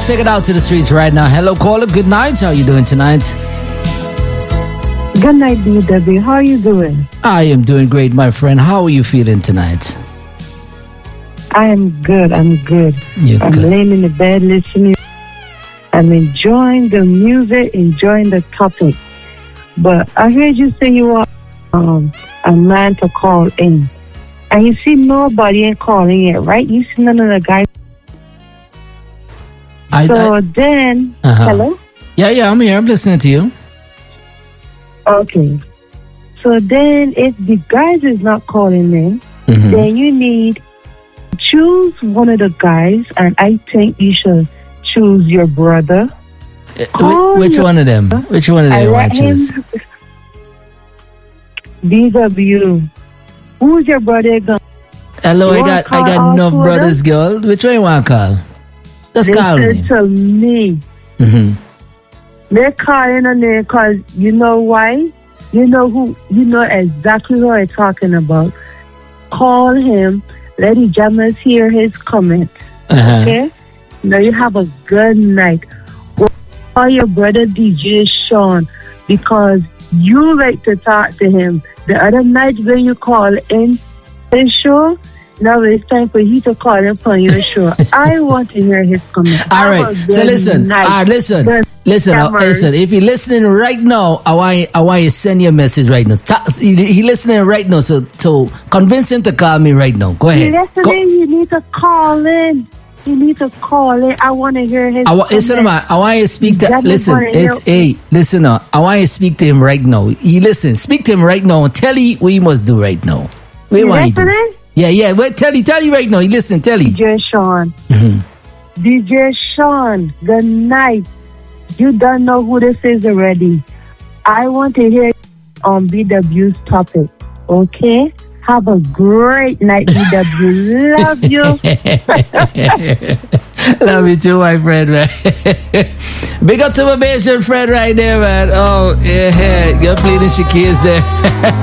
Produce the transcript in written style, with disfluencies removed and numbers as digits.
Let's take it out to the streets right now. Hello, caller. Good night. How are you doing tonight? Good night, BW. How are you doing? I am doing great, my friend. How are you feeling tonight? I am good. I'm good. I'm laying in the bed listening. I'm enjoying the music, enjoying the topic. But I heard you say you are a man to call in. And you see nobody ain't calling yet, right? You see none of the guys. Hello? Yeah, I'm here. I'm listening to you. Okay. So then if the guys is not calling in, then you need to choose one of the guys, and I think you should choose your brother. Which one of them? Which one of them I choose? BW. Who's your brother? Hello, I got enough brothers, girl. Which one you want to call? Just call me. Listen to me. They're calling on there because you know why? You know exactly who I'm talking about. Call him. Let the jammers hear his comments. Okay? Now you have a good night. Call your brother DJ Sean because you like to talk to him. The other night when you call in his show, now it's time for you to call him on your show. I want to hear his comments. All right. So listen. Listen. If you're listening right now, I want you to send your message right now. He listening right now, so convince him to call me right now. Go ahead. You need to call in. You need to call in. I want to hear his listen, man. I want you to speak to... Listen now. I want you to speak to him right now. He listen. Speak to him right now and tell him what he must do right now. What you want to do? Yeah. Wait, tell you right now. You listen, tell you. DJ Sean. DJ Sean, good night. You don't know who this is already. I want to hear on BW's topic. Okay? Have a great night, BW. Love you. Love you too, my friend, man. Big up to my Bayesian friend right there, man. Oh, yeah. You're playing the Shakir there.